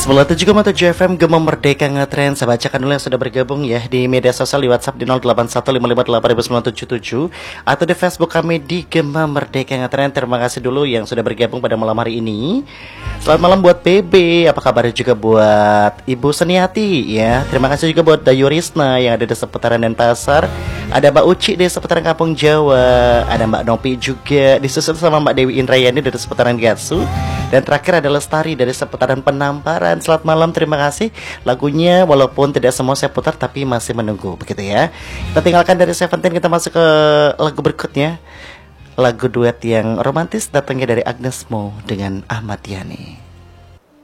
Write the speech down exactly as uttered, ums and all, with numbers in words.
sembilan puluh tujuh koma tujuh F M Gema Merdeka Ngetrend. Saya bacakan dulu yang sudah bergabung ya di media sosial di WhatsApp di nol delapan satu lima lima delapan sembilan tujuh tujuh atau di Facebook kami di Gema Merdeka Ngetrend. Terima kasih dulu yang sudah bergabung pada malam hari ini. Selamat malam buat P B. Apa kabar juga buat Ibu Seniati ya. Terima kasih juga buat Dayu Risna yang ada di seputaran Denpasar. Ada Mbak Uci di seputaran Kampung Jawa. Ada Mbak Nopi juga disusul sama Mbak Dewi Indrayani dari seputaran Gatsu. Dan terakhir ada Lestari dari seputaran Penamparan. Selamat malam, terima kasih. Lagunya walaupun tidak semua saya putar tapi masih menunggu, begitu ya. Kita tinggalkan dari Seventeen, kita masuk ke lagu berikutnya. Lagu duet yang romantis datangnya dari Agnes Mo dengan Ahmad Yani.